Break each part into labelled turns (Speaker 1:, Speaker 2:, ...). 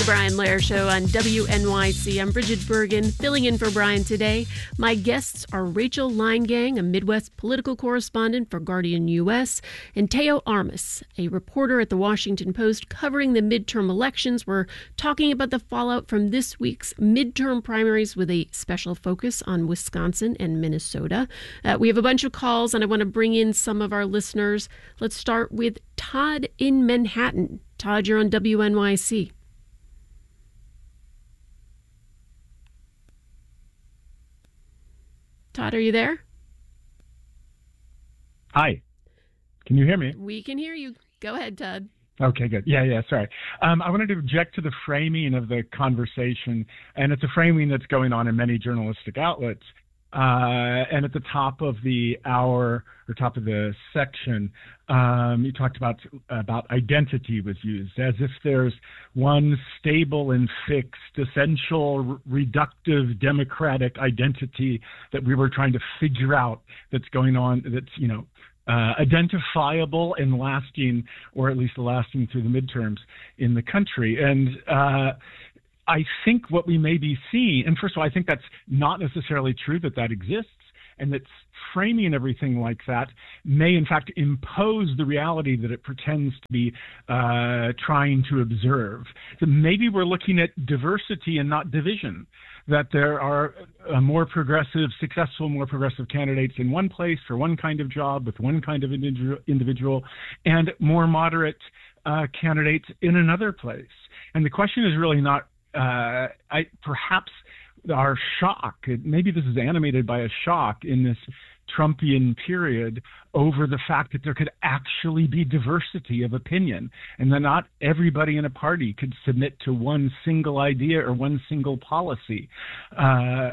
Speaker 1: Brian Lehrer Show on WNYC. I'm Bridget Bergen, filling in for Brian today. My guests are Rachel Leingang, a Midwest political correspondent for Guardian U.S., and Teo Armas, a reporter at the Washington Post covering the midterm elections. We're talking about the fallout from this week's midterm primaries with a special focus on Wisconsin and Minnesota. We have a bunch of calls, and I want to bring in some of our listeners. Let's start with Todd in Manhattan. Todd, you're on WNYC. Todd, are you there?
Speaker 2: Hi. Can you hear me?
Speaker 1: We can hear you. Go ahead, Todd.
Speaker 2: Okay, good. Yeah, sorry. I wanted to object to the framing of the conversation, and it's a framing that's going on in many journalistic outlets. And at the top of the hour, or top of the section, you talked about identity was used, as if there's one stable and fixed, essential, reductive, democratic identity that we were trying to figure out that's going on, that's, identifiable and lasting, or at least lasting through the midterms in the country. And I think what we may be seeing, and first of all, I think that's not necessarily true that exists, and that framing everything like that may in fact impose the reality that it pretends to be trying to observe. So maybe we're looking at diversity and not division, that there are more progressive candidates in one place for one kind of job with one kind of individual, and more moderate candidates in another place. And the question is really not perhaps our shock, maybe this is animated by a shock in this Trumpian period over the fact that there could actually be diversity of opinion, and that not everybody in a party could submit to one single idea or one single policy. So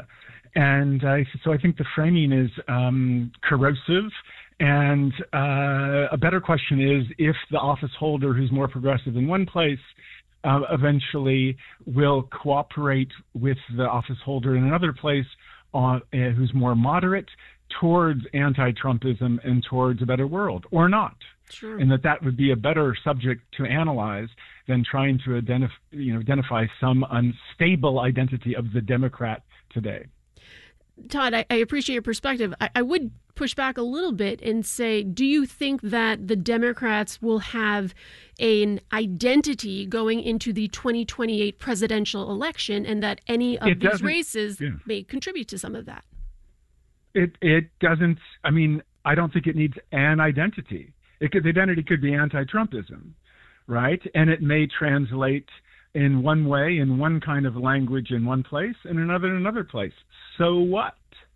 Speaker 2: I think the framing is corrosive. And a better question is if the office holder who's more progressive in one place eventually will cooperate with the office holder in another place who's more moderate towards anti-Trumpism and towards a better world, or not.
Speaker 1: Sure. And
Speaker 2: that would be a better subject to analyze than trying to identify some unstable identity of the Democrat today.
Speaker 1: Todd, I appreciate your perspective. I would push back a little bit and say, do you think that the Democrats will have an identity going into the 2028 presidential election, and that any of these races may contribute to some of that?
Speaker 2: It doesn't. I mean, I don't think it needs an identity. The identity could be anti-Trumpism, right? And it may translate in one way, in one kind of language in one place, and another in another place. So what?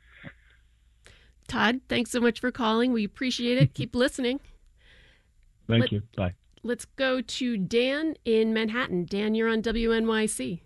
Speaker 1: Todd, thanks so much for calling. We appreciate it. Keep listening.
Speaker 2: Thank you. Bye.
Speaker 1: Let's go to Dan in Manhattan. Dan, you're on WNYC.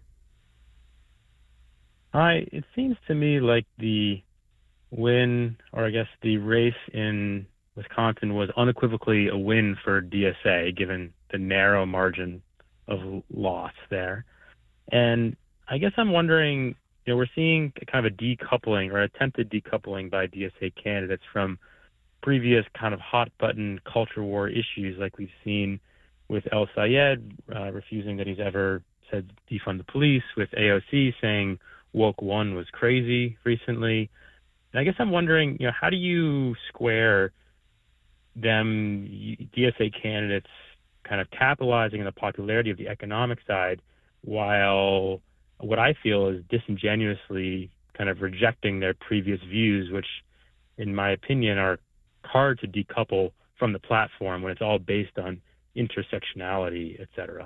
Speaker 3: Hi. It seems to me like the win, or I guess the race in Wisconsin, was unequivocally a win for DSA, given the narrow margin of loss there. And I guess I'm wondering, we're seeing kind of a decoupling or attempted decoupling by DSA candidates from previous kind of hot button culture war issues like we've seen with El Sayed refusing that he's ever said defund the police, with AOC saying woke one was crazy recently. And I guess I'm wondering, how do you square them DSA candidates kind of capitalizing on the popularity of the economic side while what I feel is disingenuously kind of rejecting their previous views, which in my opinion are hard to decouple from the platform when it's all based on intersectionality, et cetera.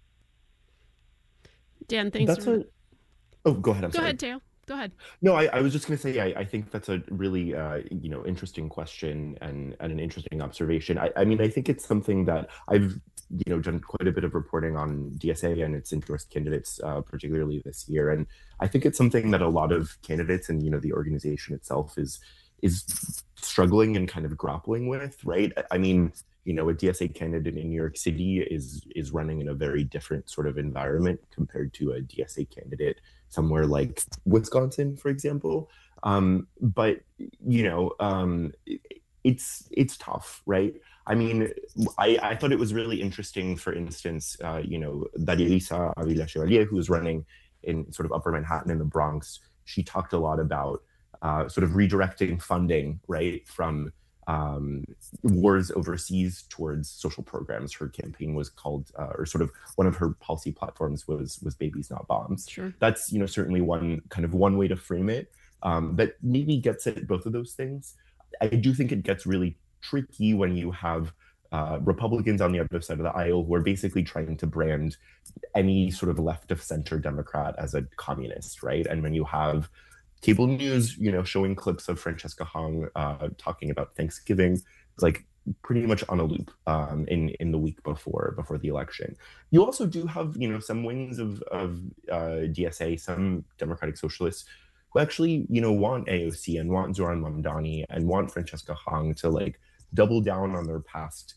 Speaker 1: Dan, thanks.
Speaker 4: Go ahead.
Speaker 1: Go ahead, Teo. Go ahead.
Speaker 4: No, I was just going to say, I think that's a really, interesting question and an interesting observation. I mean, I think it's something that I've, done quite a bit of reporting on DSA and its endorsed candidates, particularly this year. And I think it's something that a lot of candidates and, the organization itself is struggling and kind of grappling with, right? I mean, a DSA candidate in New York City is running in a very different sort of environment compared to a DSA candidate somewhere like Wisconsin, for example. But it's tough, right? I mean, I thought it was really interesting, for instance, that Elisa Avila Chevalier, who was running in sort of Upper Manhattan in the Bronx, she talked a lot about sort of redirecting funding, right, from wars overseas towards social programs. Her campaign was called, or sort of one of her policy platforms was "Babies Not Bombs."
Speaker 1: Sure.
Speaker 4: That's certainly one way to frame it, that maybe gets at both of those things. I do think it gets really tricky when you have Republicans on the other side of the aisle who are basically trying to brand any sort of left of center Democrat as a communist, right? And when you have cable news, showing clips of Francesca Hong talking about Thanksgiving, like pretty much on a loop in the week before the election. You also do have some wings of DSA, some Democratic Socialists who actually want AOC and want Zoran Mamdani and want Francesca Hong to like double down on their past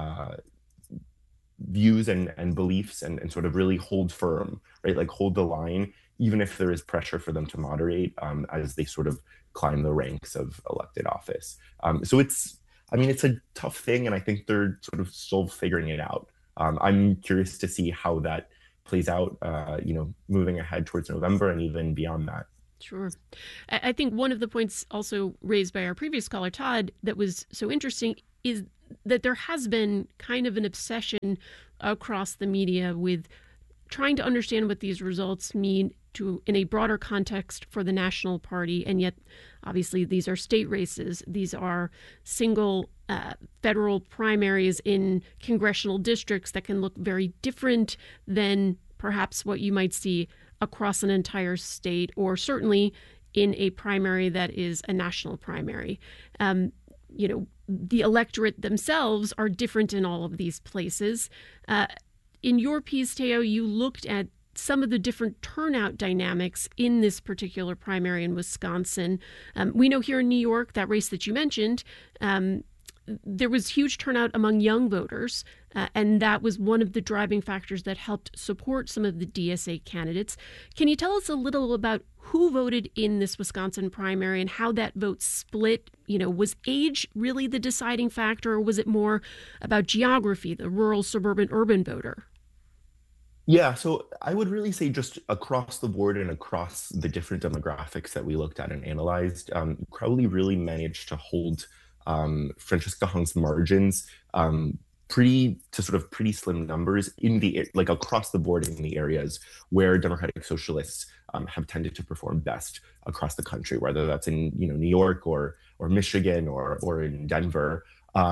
Speaker 4: views and beliefs and sort of really hold firm, right? Like hold the line, even if there is pressure for them to moderate as they sort of climb the ranks of elected office. So it's a tough thing, and I think they're sort of still figuring it out. I'm curious to see how that plays out, moving ahead towards November and even beyond that.
Speaker 1: Sure. I think one of the points also raised by our previous caller, Todd, that was so interesting is that there has been kind of an obsession across the media with trying to understand what these results mean in a broader context for the national party. And yet, obviously, these are state races. These are single federal primaries in congressional districts that can look very different than perhaps what you might see across an entire state, or certainly in a primary that is a national primary. The electorate themselves are different in all of these places. In your piece, Teo, you looked at some of the different turnout dynamics in this particular primary in Wisconsin. We know here in New York, that race that you mentioned, there was huge turnout among young voters, and that was one of the driving factors that helped support some of the DSA candidates. Can you tell us a little about who voted in this Wisconsin primary and how that vote split? Was age really the deciding factor, or was it more about geography, the rural, suburban, urban voter?
Speaker 4: Yeah, so I would really say just across the board and across the different demographics that we looked at and analyzed, Crowley really managed to hold Francesca Hong's margins pretty slim numbers across the board in the areas where Democratic Socialists have tended to perform best across the country, whether that's in New York or Michigan or in Denver.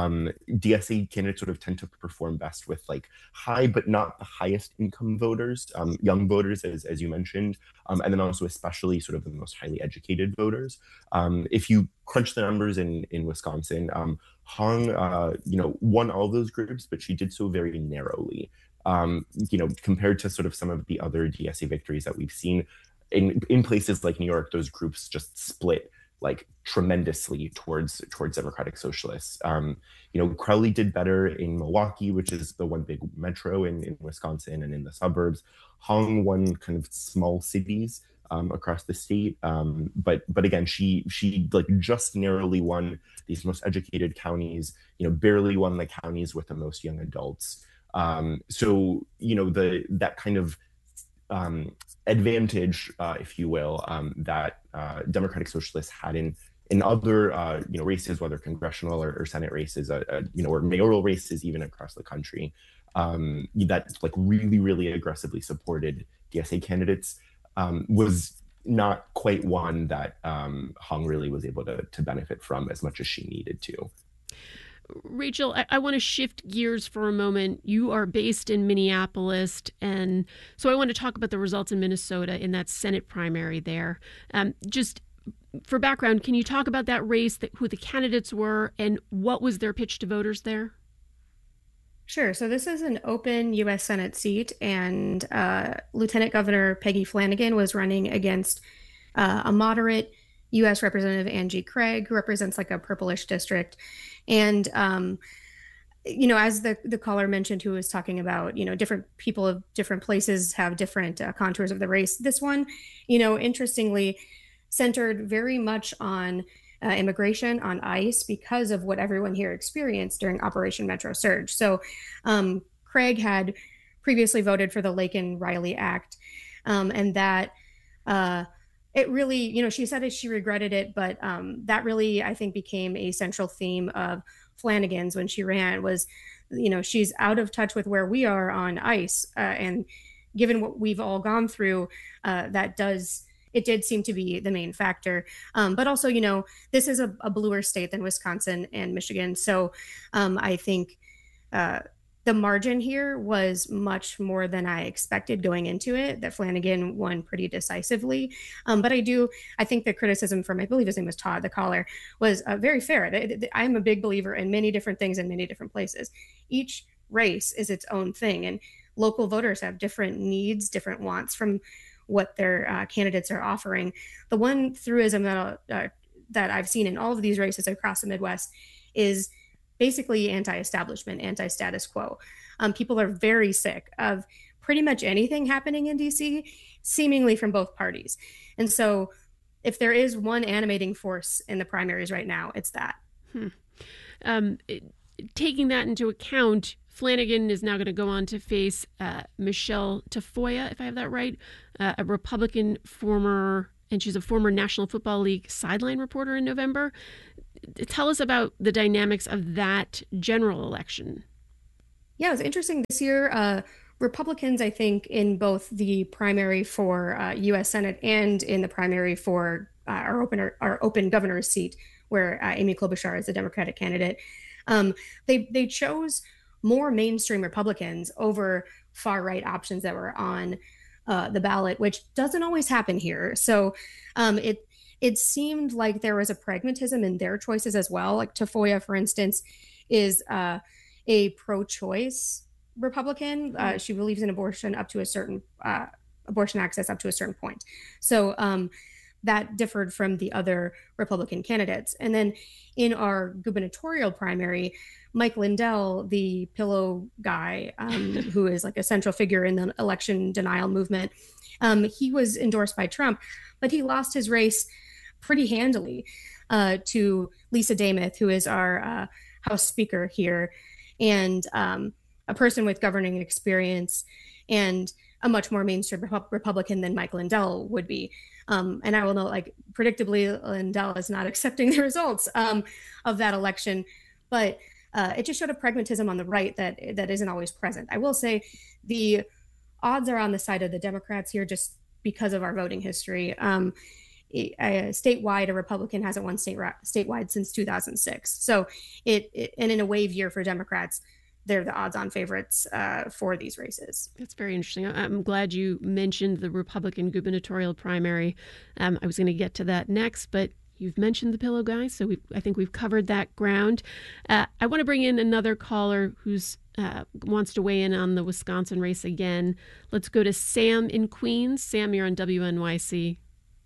Speaker 4: DSA candidates sort of tend to perform best with like high but not the highest income voters, young voters, as you mentioned, and then also especially sort of the most highly educated voters. If you crunch the numbers in Wisconsin, Hong, won all those groups, but she did so very narrowly. Compared to sort of some of the other DSA victories that we've seen in places like New York, those groups just split like tremendously towards Democratic Socialists. Crowley did better in Milwaukee, which is the one big metro in Wisconsin, and in the suburbs. Hong won kind of small cities across the state, but again, she like just narrowly won these most educated counties. Barely won the counties with the most young adults. So that kind of advantage, if you will, that Democratic Socialists had in other races, whether congressional or Senate races, or mayoral races, even across the country, that like really, really aggressively supported DSA candidates, was not quite one that Hong really was able to benefit from as much as she needed to.
Speaker 1: Rachel, I want to shift gears for a moment. You are based in Minneapolis, and so I want to talk about the results in Minnesota in that Senate primary there. Just for background, can you talk about that race, who the candidates were, and what was their pitch to voters there?
Speaker 5: Sure. So this is an open U.S. Senate seat, and Lieutenant Governor Peggy Flanagan was running against a moderate U.S. Representative Angie Craig, who represents like a purplish district. And, as the caller mentioned, who was talking about, different people of different places have different contours of the race. This one, interestingly, centered very much on immigration on ICE because of what everyone here experienced during Operation Metro Surge. So Craig had previously voted for the Laken-Riley Act, and that it really, she said she regretted it, but that really, I think, became a central theme of Flanagan's when she ran was, she's out of touch with where we are on ICE, and given what we've all gone through, it did seem to be the main factor. But also, this is a bluer state than Wisconsin and Michigan. So I think the margin here was much more than I expected going into it, that Flanagan won pretty decisively. But I think the criticism from, I believe his name was Todd, the caller, was very fair. I'm a big believer in many different things in many different places. Each race is its own thing, and local voters have different needs, different wants from what their candidates are offering. The one truism that I've seen in all of these races across the Midwest is basically anti-establishment, anti-status quo. People are very sick of pretty much anything happening in DC, seemingly from both parties. And so if there is one animating force in the primaries right now, it's that.
Speaker 1: Taking that into account, Flanagan is now going to go on to face Michelle Tafoya, if I have that right, a Republican and she's a former National Football League sideline reporter in November. Tell us about the dynamics of that general election.
Speaker 5: Yeah, it was interesting this year. Republicans, I think, in both the primary for U.S. Senate and in the primary for our open governor's seat, where Amy Klobuchar is the Democratic candidate, they chose more mainstream Republicans over far-right options that were on the ballot, which doesn't always happen here. So it seemed like there was a pragmatism in their choices as well. Like Tafoya, for instance, is a pro-choice Republican. She believes in abortion up to a certain abortion access up to a certain point. So that differed from the other Republican candidates. And then in our gubernatorial primary, Mike Lindell, the pillow guy, who is like a central figure in the election denial movement, he was endorsed by Trump, but he lost his race pretty handily to Lisa Damath, who is our House Speaker here, and a person with governing experience and a much more mainstream Republican than Mike Lindell would be. And I will note, like, predictably, Lindell is not accepting the results of that election, but it just showed a pragmatism on the right that isn't always present. I will say the odds are on the side of the Democrats here just because of our voting history. Statewide, a Republican hasn't won statewide since 2006. So and in a wave year for Democrats, they're the odds-on favorites for these races.
Speaker 1: That's very interesting. I'm glad you mentioned the Republican gubernatorial primary. I was going to get to that next, but you've mentioned the pillow guy, so I think we've covered that ground. I want to bring in another caller who's wants to weigh in on the Wisconsin race again. Let's go to Sam in Queens. Sam, you're on WNYC.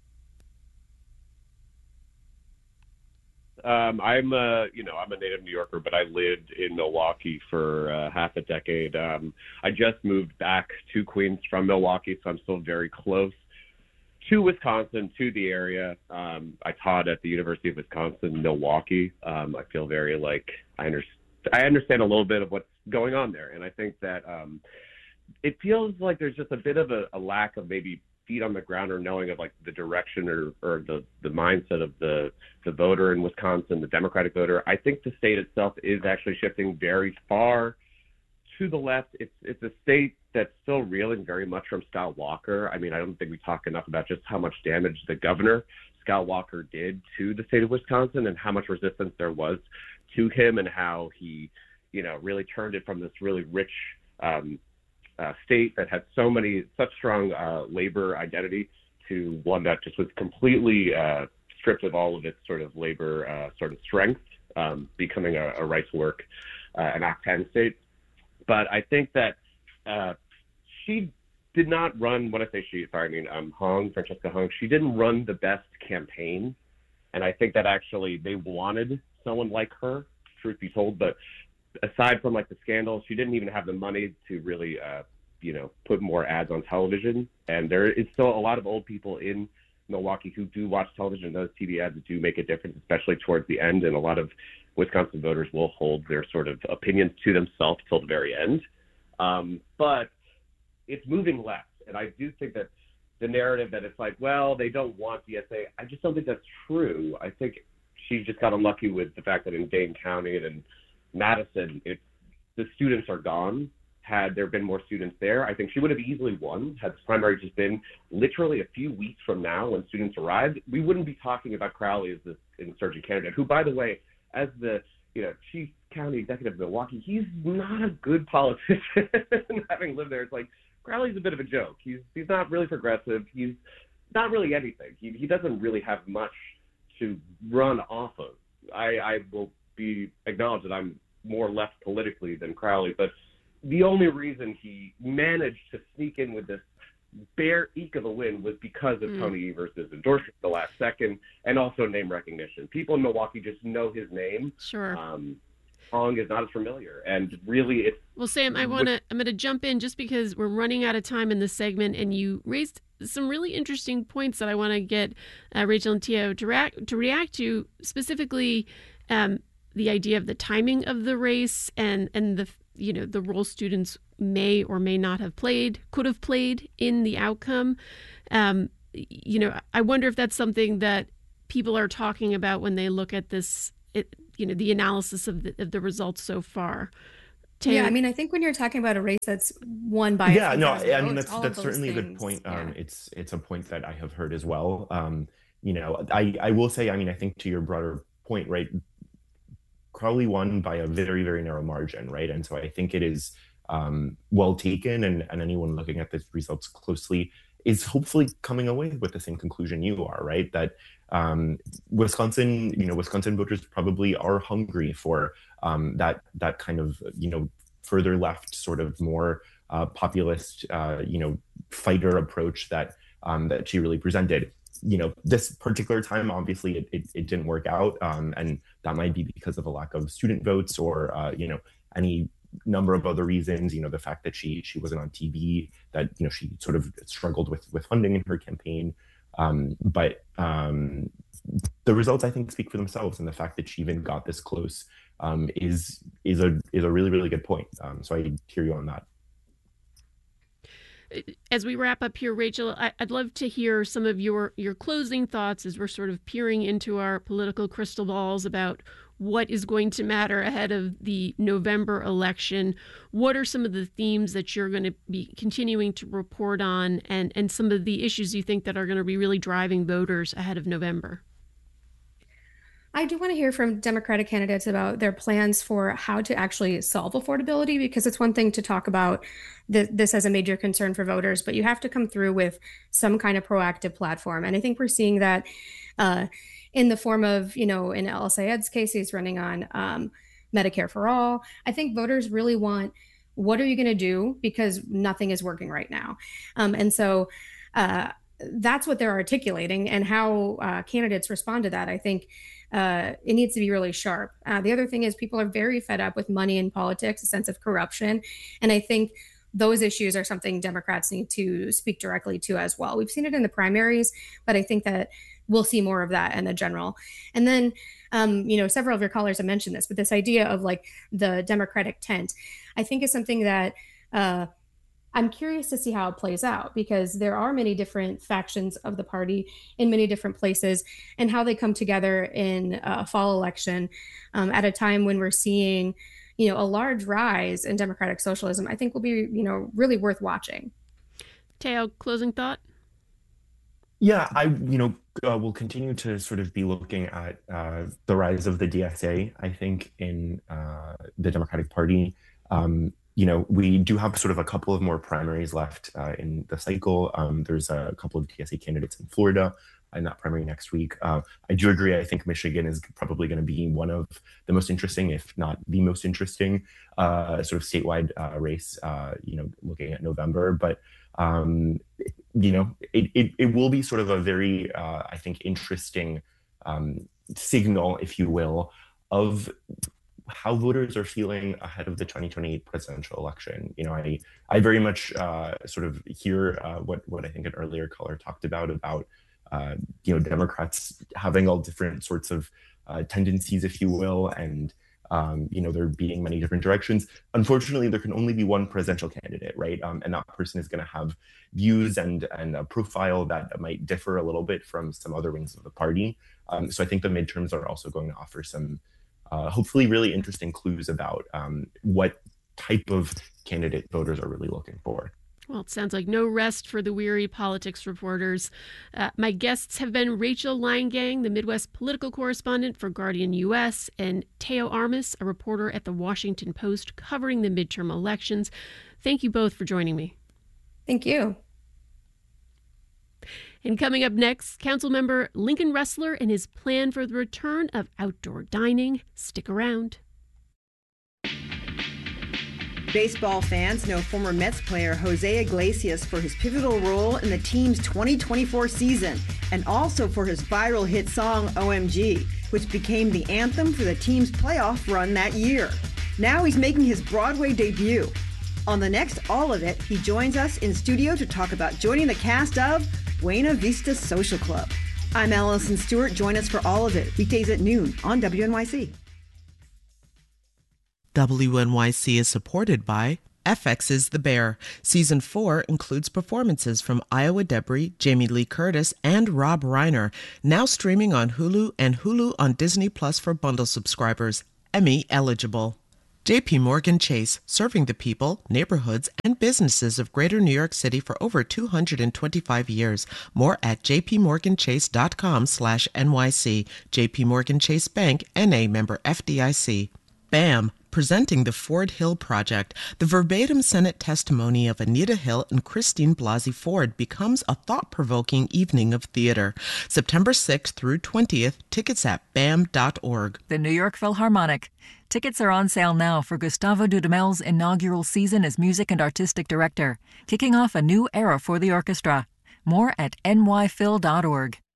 Speaker 6: I'm a native New Yorker, but I lived in Milwaukee for half a decade. I just moved back to Queens from Milwaukee, so I'm still very close to Wisconsin, to the area. I taught at the University of Wisconsin-Milwaukee. I feel very I understand a little bit of what's going on there, and I think that it feels like there's just a bit of a lack of maybe feet on the ground or knowing of the direction or the mindset of the voter in Wisconsin, the Democratic voter. I think the state itself is actually shifting very far to the left. It's a state that's still reeling very much from Scott Walker. I mean, I don't think we talk enough about just how much damage the governor, Scott Walker, did to the state of Wisconsin and how much resistance there was to him and how he, really turned it from this really rich state that had such strong labor identity to one that just was completely stripped of all of its sort of labor sort of strength, becoming a right-to-work, an Act 10 state. But I think that she did not run, when I say she, Francesca Hung, she didn't run the best campaign. And I think that actually they wanted someone like her, truth be told. But aside from the scandals, she didn't even have the money to really, put more ads on television. And there is still a lot of old people in Milwaukee who do watch television, those TV ads do make a difference, especially towards the end. And a lot of Wisconsin voters will hold their sort of opinions to themselves till the very end. But it's moving left. And I do think that the narrative that it's like, well, they don't want DSA, I just don't think that's true. I think she just got unlucky with the fact that in Dane County and in Madison, the students are gone. Had there been more students there, I think she would have easily won. Had this primary just been literally a few weeks from now when students arrived, we wouldn't be talking about Crowley as this insurgent candidate, who, by the way, as the chief county executive of Milwaukee, he's not a good politician. Having lived there, it's like Crowley's a bit of a joke. He's not really progressive. He's not really anything. He doesn't really have much to run off of. I will acknowledge that I'm more left politically than Crowley, but the only reason he managed to sneak in with this bare eke of a win was because of Tony Evers' endorsement at the last second, and also name recognition. People in Milwaukee just know his name.
Speaker 1: Sure.
Speaker 6: Song is not as familiar, and really it's...
Speaker 1: Well, Sam, I'm going to jump in just because we're running out of time in this segment, and you raised some really interesting points that I want to get Rachel and Teo to react to, specifically the idea of the timing of the race and the role students may or may not have could have played in the outcome. I wonder if that's something that people are talking about when they look at this, the analysis of the results so far. Teo?
Speaker 5: Yeah, I mean, I think when you're talking about a race that's won by
Speaker 4: that's certainly a good point. It's a point that I have heard as well. I will say, I mean, I think to your broader point, right, Crowley won by a very, very narrow margin, right? And so I think it is well taken, and anyone looking at the results closely is hopefully coming away with the same conclusion you are, right? That Wisconsin voters probably are hungry for that kind of, further left, sort of more populist, fighter approach that she really presented. This particular time, obviously, it didn't work out, and that might be because of a lack of student votes or any number of other reasons. The fact that she wasn't on TV, that she sort of struggled with funding in her campaign. But the results, I think, speak for themselves, and the fact that she even got this close is a really, really good point. So I hear you on that.
Speaker 1: As we wrap up here, Rachel, I'd love to hear some of your closing thoughts as we're sort of peering into our political crystal balls about what is going to matter ahead of the November election. What are some of the themes that you're going to be continuing to report on, and some of the issues you think that are going to be really driving voters ahead of November?
Speaker 5: I do want to hear from Democratic candidates about their plans for how to actually solve affordability, because it's one thing to talk about this as a major concern for voters, but you have to come through with some kind of proactive platform. And I think we're seeing that in the form of, in El Sayed's case, he's running on Medicare for all. I think voters really want, what are you going to do? Because nothing is working right now. And so that's what they're articulating, and how candidates respond to that, I think it needs to be really sharp. The other thing is, people are very fed up with money in politics, a sense of corruption. And I think those issues are something Democrats need to speak directly to as well. We've seen it in the primaries, but I think that we'll see more of that in the general. And then, several of your callers have mentioned this, but this idea of like the Democratic tent, I think is something that I'm curious to see how it plays out, because there are many different factions of the party in many different places, and how they come together in a fall election at a time when we're seeing, a large rise in democratic socialism, I think will be, really worth watching.
Speaker 1: Teo, closing thought?
Speaker 4: Yeah, I will continue to sort of be looking at the rise of the DSA, I think, in the Democratic Party. We do have sort of a couple of more primaries left in the cycle. There's a couple of DSA candidates in Florida in that primary next week. I do agree. I think Michigan is probably going to be one of the most interesting, if not the most interesting, sort of statewide race, looking at November. But, it will be sort of a very, I think, interesting signal, if you will, of how voters are feeling ahead of the 2028 presidential election. I very much sort of hear what I think an earlier caller talked about Democrats having all different sorts of tendencies, if you will, and they're beating many different directions. Unfortunately, there can only be one presidential candidate, right? And that person is going to have views and a profile that might differ a little bit from some other wings of the party. So I think the midterms are also going to offer some hopefully really interesting clues about what type of candidate voters are really looking for.
Speaker 1: Well, it sounds like no rest for the weary politics reporters. My guests have been Rachel Leingang, the Midwest political correspondent for Guardian U.S., and Teo Armas, a reporter at the Washington Post covering the midterm elections. Thank you both for joining me.
Speaker 5: Thank you.
Speaker 1: And coming up next, Councilmember Lincoln Ressler and his plan for the return of outdoor dining. Stick around.
Speaker 7: Baseball fans know former Mets player Jose Iglesias for his pivotal role in the team's 2024 season, and also for his viral hit song OMG, which became the anthem for the team's playoff run that year. Now he's making his Broadway debut. On the next All of It, he joins us in studio to talk about joining the cast of Buena Vista Social Club. I'm Allison Stewart. Join us for All of It, weekdays at noon on WNYC.
Speaker 8: WNYC is supported by FX's The Bear. Season 4 includes performances from Iowa Debris, Jamie Lee Curtis, and Rob Reiner. Now streaming on Hulu and Hulu on Disney Plus for bundle subscribers. Emmy eligible. JP Morgan Chase, serving the people, neighborhoods, and businesses of Greater New York City for over 225 years. More at jpmorganchase.com/NYC. JP Morgan Chase Bank, N.A. member FDIC. BAM, presenting the Ford Hill Project. The verbatim Senate testimony of Anita Hill and Christine Blasey Ford becomes a thought-provoking evening of theater. September 6th through 20th, tickets at bam.org.
Speaker 9: The New York Philharmonic. Tickets are on sale now for Gustavo Dudamel's inaugural season as music and artistic director, kicking off a new era for the orchestra. More at nyphil.org.